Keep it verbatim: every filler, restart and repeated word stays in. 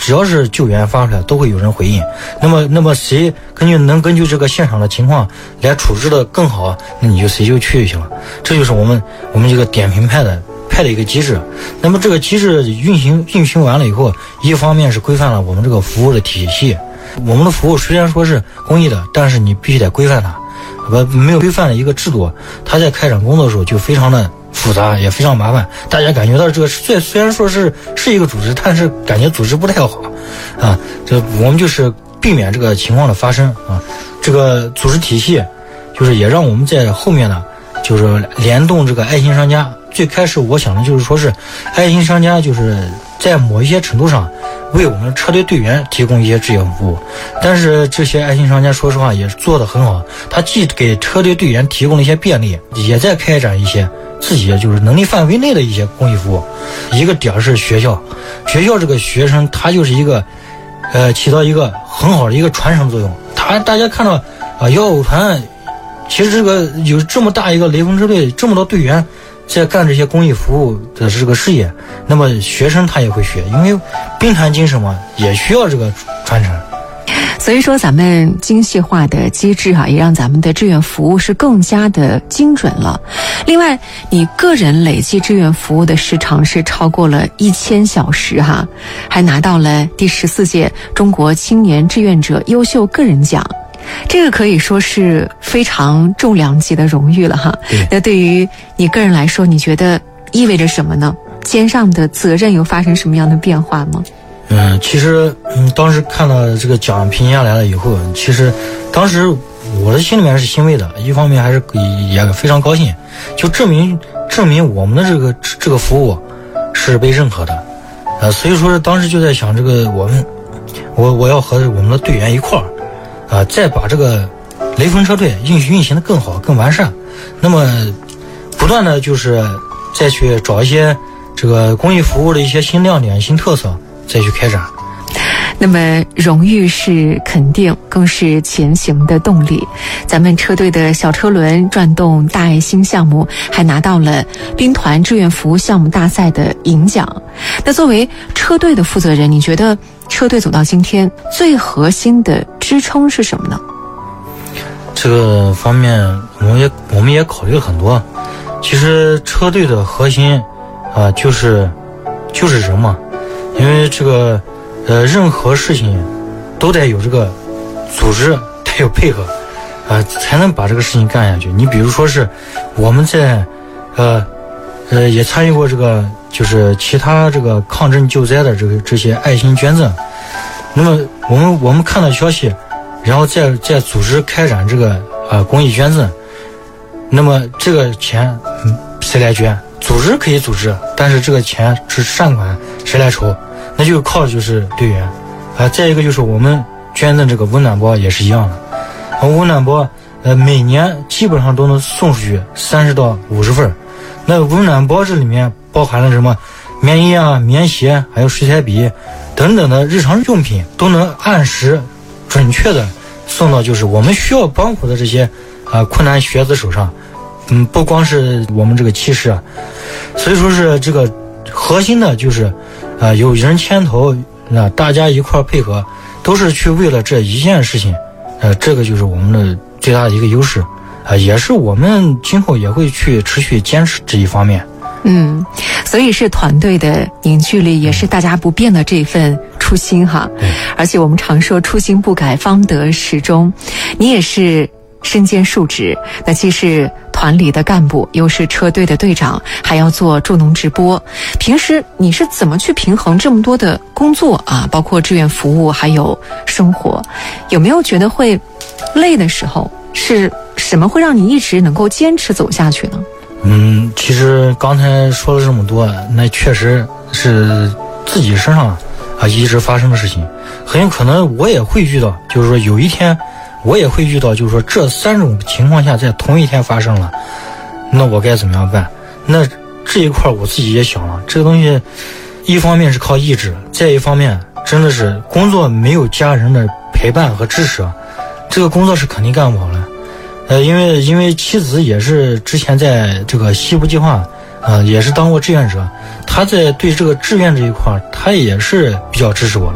只要是救援发出来，都会有人回应。那么，那么谁根据能根据这个现场的情况来处置的更好，那你就谁就去就行了。这就是我们我们这个点评派的派的一个机制。那么这个机制运行运行完了以后，一方面是规范了我们这个服务的体系。我们的服务虽然说是公益的，但是你必须得规范它。不没有规范的一个制度，它在开展工作的时候就非常的复杂，也非常麻烦。大家感觉到这个虽虽然说是是一个组织，但是感觉组织不太好啊。这我们就是避免这个情况的发生啊。这个组织体系就是也让我们在后面呢，就是联动这个爱心商家。最开始我想的就是说是爱心商家就是在某一些程度上为我们车队队员提供一些志愿服务，但是这些爱心商家说实话也做得很好，他既给车队队员提供了一些便利，也在开展一些自己就是能力范围内的一些公益服务。一个点是学校，学校这个学生他就是一个呃起到一个很好的一个传承作用。他大家看到啊幺五团其实这个有这么大一个雷锋车队，这么多队员在干这些公益服务的这个事业，那么学生他也会学，因为兵团精神嘛，也需要这个传承。 所以说咱们精细化的机制啊，也让咱们的志愿服务是更加的精准了。另外，你个人累计志愿服务的时长是超过了一千小时哈，还拿到了第十四届中国青年志愿者优秀个人奖。这个可以说是非常重量级的荣誉了哈。那对于你个人来说，你觉得意味着什么呢？肩上的责任又发生什么样的变化吗？ 嗯，其实嗯，当时看到这个奖评下来了以后，其实当时我的心里面是欣慰的，一方面还是也非常高兴，就证明证明我们的这个这个服务是被认可的。呃，所以说当时就在想，这个我们我我要和我们的队员一块儿。啊，再把这个雷锋车队运运行的更好、更完善，那么不断的就是再去找一些这个公益服务的一些新亮点、新特色，再去开展。 那么荣誉是肯定，更是前行的动力。咱们车队的小车轮转动大爱心项目还拿到了兵团志愿服务项目大赛的银奖。那作为车队的负责人，你觉得车队走到今天最核心的支撑是什么呢？ 这个方面我们也我们也考虑了很多。其实车队的核心啊，就是就是人嘛，因为这个呃任何事情都得有这个组织，得有配合啊，才能把这个事情干下去。你比如说是我们在呃呃也参与过这个就是其他这个抗震救灾的这个这些爱心捐赠，那么我们我们看到消息，然后再再组织开展这个呃公益捐赠，那么这个钱嗯谁来捐？组织可以组织，但是这个钱是善款谁来筹？那就靠的就是队员啊。再一个就是我们捐赠这个温暖包也是一样的，啊温暖包呃每年基本上都能送出去三十到五十份。那温暖包这里面包含了什么？棉衣啊、棉鞋，还有水彩笔等等的日常用品，都能按时准确的送到就是我们需要帮扶的这些啊、呃、困难学子手上。嗯，不光是我们这个骑士啊，所以说是这个核心的就是啊、呃、有人牵头啊、呃，大家一块配合，都是去为了这一件事情，呃，这个就是我们的最大的一个优势啊、呃，也是我们今后也会去持续坚持这一方面。 嗯，所以是团队的凝聚力，也是大家不变的这份初心哈。 嗯、 而且我们常说初心不改，方得始终。你也是身兼数职，那既是团里的干部，又是车队的队长，还要做助农直播。平时你是怎么去平衡这么多的工作啊，包括志愿服务还有生活？有没有觉得会累的时候？是什么会让你一直能够坚持走下去呢？ 嗯，其实刚才说了这么多，那确实是自己身上啊一直发生的事情，很有可能我也会遇到，就是说有一天我也会遇到，就是说这三种情况下在同一天发生了，那我该怎么样办？那这一块我自己也想了，这个东西一方面是靠意志，再一方面真的是工作没有家人的陪伴和支持，这个工作是肯定干不好了。呃，因为因为妻子也是之前在这个西部计划，呃，也是当过志愿者，他在对这个志愿这一块，他也是比较支持我的。